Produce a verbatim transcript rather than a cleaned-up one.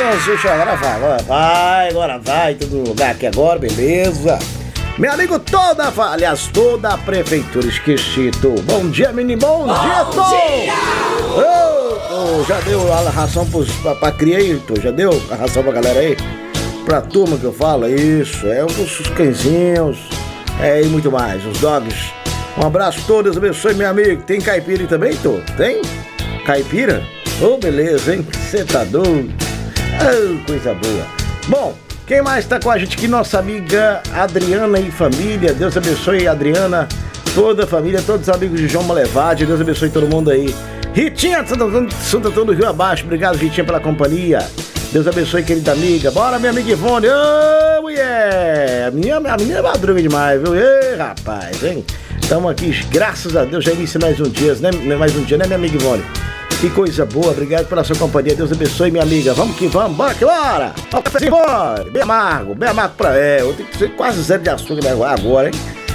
Donzinho, agora vai, agora vai, agora vai, todo lugar aqui agora, beleza? Meu amigo, toda, aliás, toda a prefeitura, esqueci, Tô. Bom dia, menino, bom, bom dia, Tô! Dia! Oh, oh, já deu a ração pros, pra, pra cria aí, Tô? Já deu a ração pra galera aí? Pra turma que eu falo, isso, é os cãezinhos, é e muito mais, os dogs. Um abraço a todos, Deus abençoe, meu amigo. Tem caipira aí também, Tô? Tem? Caipira? Ô, oh, beleza, hein? Você tá doido? Oh, coisa boa. Bom, quem mais tá com a gente aqui? Nossa amiga Adriana e família. Deus abençoe, Adriana, toda a família, todos os amigos de João Malevade. Deus abençoe todo mundo aí. Ritinha de Santo Antônio do Rio Abaixo. Obrigado, Ritinha, pela companhia. Deus abençoe, querida amiga. Bora, minha amiga Ivone. Ô, oh, mulher! A menina, a menina é madruga demais, viu? Ei, rapaz, hein? Estamos aqui, graças a Deus, já inicia mais um dia, né? Mais um dia, né, minha amiga Ivone? Que coisa boa, obrigado pela sua companhia. Deus abençoe, minha amiga. Vamos que vamos, bora que bora! Ó, cafezinho, bora! Bem amargo, bem amargo pra ela. Tem que ser quase zero de açúcar agora, hein?